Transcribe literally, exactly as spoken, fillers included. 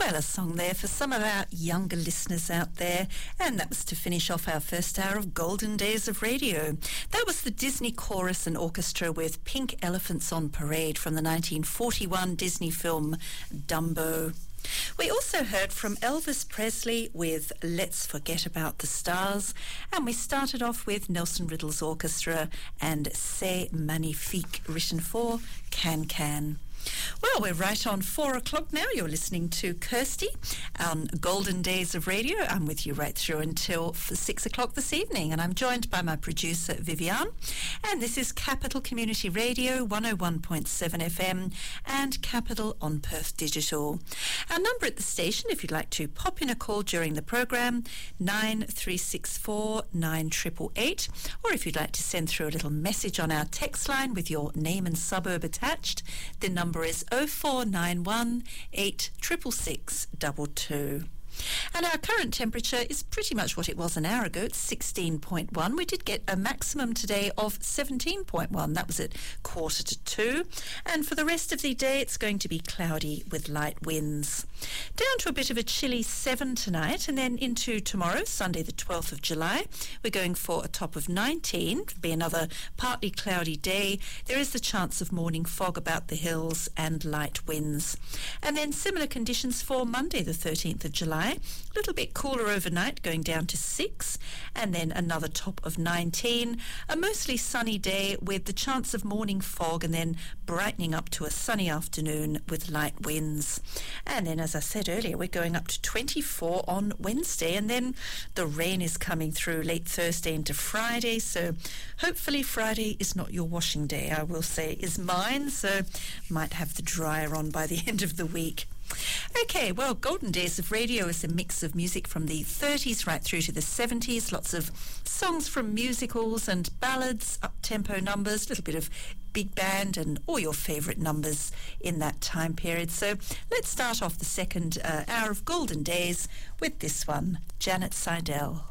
Well, a song there for some of our younger listeners out there, and that was to finish off our first hour of Golden Days of Radio. That was the Disney Chorus and Orchestra with Pink Elephants on Parade from the nineteen forty-one Disney film Dumbo. We also heard from Elvis Presley with Let's Forget About the Stars, and we started off with Nelson Riddle's orchestra and C'est Magnifique, written for Can Can. Well, we're right on four o'clock now. You're listening to Kirsty on Golden Days of Radio. I'm with you right through until six o'clock this evening, and I'm joined by my producer, Vivian. And this is Capital Community Radio, one oh one point seven F M, and Capital on Perth Digital. Our number at the station, if you'd like to pop in a call during the program, nine three six four, nine eight eight eight, or if you'd like to send through a little message on our text line with your name and suburb attached, the number Number is oh four nine one, eight six six six two two. And our current temperature is pretty much what it was an hour ago. It's sixteen point one. We did get a maximum today of seventeen point one. That was at quarter to two. And for the rest of the day, it's going to be cloudy with light winds. Down to a bit of a chilly seven tonight, and then into tomorrow, Sunday the twelfth of July. We're going for a top of nineteen. It'll be another partly cloudy day. There is the chance of morning fog about the hills and light winds. And then similar conditions for Monday the thirteenth of July. A little bit cooler overnight, going down to six, and then another top of nineteen. A mostly sunny day with the chance of morning fog, and then brightening up to a sunny afternoon with light winds. And then, as I said earlier, we're going up to twenty-four on Wednesday, and then the rain is coming through late Thursday into Friday, so hopefully Friday is not your washing day. I will say is mine, so might have the dryer on by the end of the week. Okay, well, Golden Days of Radio is a mix of music from the thirties right through to the seventies, lots of songs from musicals and ballads, up-tempo numbers, a little bit of big band and all your favourite numbers in that time period. So let's start off the second uh, hour of Golden Days with this one, Janet Seidel.